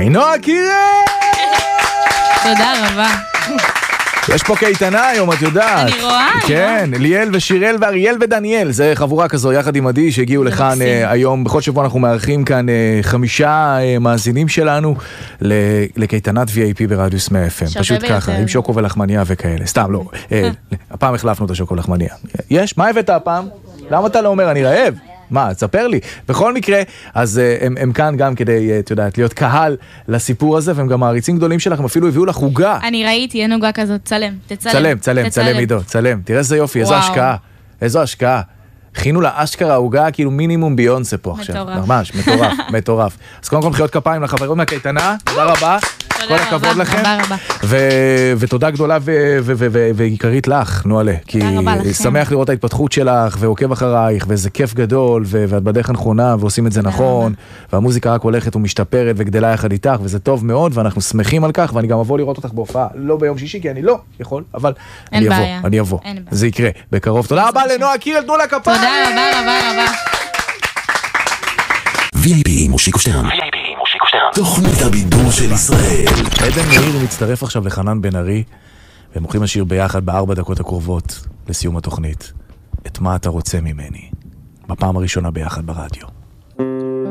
היי נועה קירל! תודה רבה. יש פה קייטנה היום, את יודעת. אני רואה. כן, ליאל ושירל ואריאל ודניאל, זה חבורה כזו יחד עם עדי שהגיעו לכאן היום. בכל שבוע אנחנו מארחים כאן 5 מאזינים שלנו לקייטנת VIP ברדיוס 100 FM. פשוט ככה, עם שוקו ולחמניה וכאלה. סתם, לא. הפעם החלפנו את השוקו ולחמניה. יש? מה הבאת הפעם? למה אתה לא אומר, אני רעב? מה, תספר לי. בכל מקרה, אז הם כאן גם כדי, את יודעת, להיות קהל לסיפור הזה, והם גם מעריצים גדולים שלך, הם אפילו הביאו לך עוגה. אני ראיתי, אין עוגה כזאת, צלם, תצלם. צלם עידו, צלם. תראה איזה יופי, איזו השקעה. איזו השקעה. הכינו לה אשכרה עוגה, כאילו מינימום ביונסה פה עכשיו. ממש, מטורף. אז קודם כל מחיאות כפיים לחברות מהקייטנה, תודה רבה. כל הכבוד לכם. ותודה גדולה ועיקרית לך, נועלה. כי שמח לראות ההתפתחות שלך, ועוקב אחרייך, וזה כיף גדול, ואת בדרך הנכונה, ועושים את זה נכון, והמוזיקה רק הולכת ומשתפרת וגדלה יחד איתך, וזה טוב מאוד, ואנחנו שמחים על כך, ואני גם אבוא לראות אותך בהופעה, לא ביום שישי, כי אני לא יכול, אבל אני אבוא. זה יקרה בקרוב. תודה רבה לנועה קירל, תנו לה כפיים. תודה רבה. VIP מושיקו שטרן. תוכנית הבידור של ישראל. עדן מאיר מצטרף עכשיו לחנן בן ארי, והם הולכים לשיר ביחד ב4 דקות הקרובות לסיום התוכנית. את מה אתה רוצה ממני? בפעם הראשונה ביחד ברדיו.